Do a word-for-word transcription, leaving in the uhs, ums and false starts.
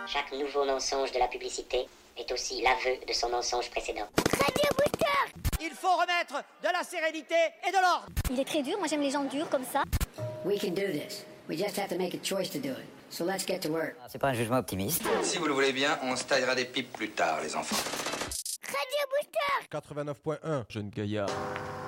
Chaque nouveau mensonge de la publicité est aussi l'aveu de son mensonge précédent. Radio Booster. Il faut remettre de la sérénité et de l'ordre. Il est très dur, moi j'aime les gens durs comme ça. We can do this. We just have to make a choice to do it. So let's get to work. C'est pas un jugement optimiste. Si vous le voulez bien, on se taillera des pipes plus tard, les enfants. Radio Booster. quatre-vingt-neuf point un, Jeune Gaillard.